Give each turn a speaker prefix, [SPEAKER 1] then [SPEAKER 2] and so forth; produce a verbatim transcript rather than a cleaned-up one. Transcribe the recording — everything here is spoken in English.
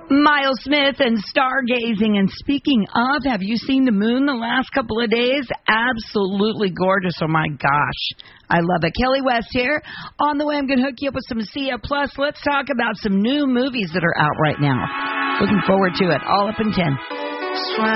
[SPEAKER 1] Miles Smith and stargazing. And speaking of, have you seen the moon the last couple of days? Absolutely gorgeous. Oh, my gosh. I love it. Kelly West here. On the way, I'm going to hook you up with some C A Plus. Let's talk about some new movies that are out right now. Looking forward to it. All up in ten.